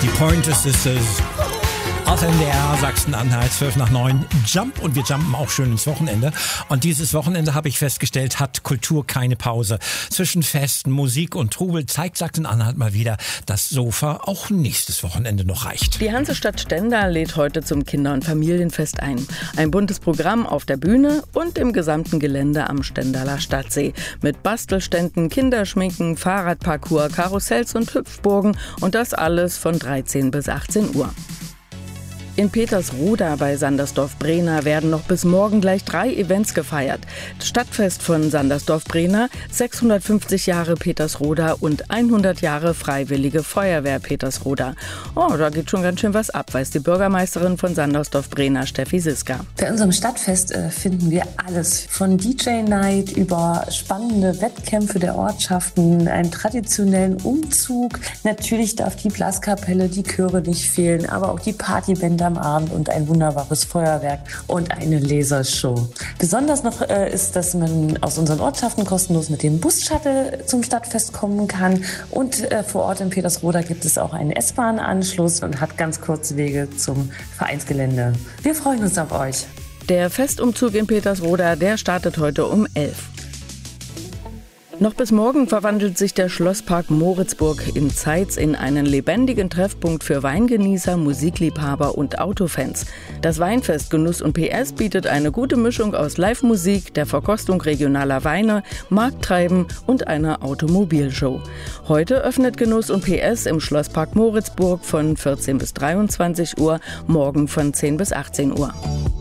Die Pointer Sisters auf NDR Sachsen-Anhalt, 8:55, Jump, und wir jumpen auch schön ins Wochenende. Und dieses Wochenende, habe ich festgestellt, hat Kultur keine Pause. Zwischen Festen, Musik und Trubel zeigt Sachsen-Anhalt mal wieder, dass Sofa auch nächstes Wochenende noch reicht. Die Hansestadt Stendal lädt heute zum Kinder- und Familienfest ein. Ein buntes Programm auf der Bühne und im gesamten Gelände am Stendaler Stadtsee. Mit Bastelständen, Kinderschminken, Fahrradparcours, Karussells und Hüpfburgen, und das alles von 13 bis 18 Uhr. In Petersroda bei Sandersdorf-Brehna werden noch bis morgen gleich 3 Events gefeiert. Das Stadtfest von Sandersdorf-Brehna, 650 Jahre Petersroda und 100 Jahre Freiwillige Feuerwehr Petersroda. Oh, da geht schon ganz schön was ab, weiß die Bürgermeisterin von Sandersdorf-Brehna, Steffi Siska. Bei unserem Stadtfest finden wir alles. Von DJ-Night über spannende Wettkämpfe der Ortschaften, einen traditionellen Umzug. Natürlich darf die Blaskapelle, die Chöre nicht fehlen, aber auch die Partybände am Abend und ein wunderbares Feuerwerk und eine Lasershow. Besonders noch ist, dass man aus unseren Ortschaften kostenlos mit dem Bus-Shuttle zum Stadtfest kommen kann. Und vor Ort in Petersroda gibt es auch einen S-Bahn-Anschluss und hat ganz kurze Wege zum Vereinsgelände. Wir freuen uns auf euch. Der Festumzug in Petersroda, der startet heute um 11. Noch bis morgen verwandelt sich der Schlosspark Moritzburg in Zeitz in einen lebendigen Treffpunkt für Weingenießer, Musikliebhaber und Autofans. Das Weinfest Genuss und PS bietet eine gute Mischung aus Live-Musik, der Verkostung regionaler Weine, Markttreiben und einer Automobilshow. Heute öffnet Genuss und PS im Schlosspark Moritzburg von 14 bis 23 Uhr, morgen von 10 bis 18 Uhr.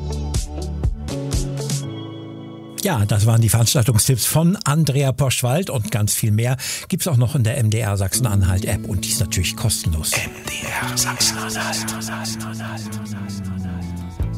Ja, das waren die Veranstaltungstipps von Andrea Poschwald, und ganz viel mehr gibt's auch noch in der MDR Sachsen-Anhalt App, und die ist natürlich kostenlos. MDR Sachsen-Anhalt.